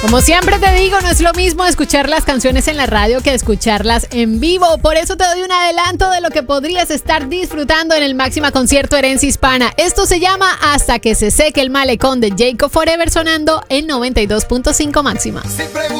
Como siempre te digo, no es lo mismo escuchar las canciones en la radio que escucharlas en vivo. Por eso te doy un adelanto de lo que podrías estar disfrutando en el Máxima Concierto Herencia Hispana. Esto se llama Hasta que se seque el malecón de Jacob Forever, sonando en 92.5 Máxima.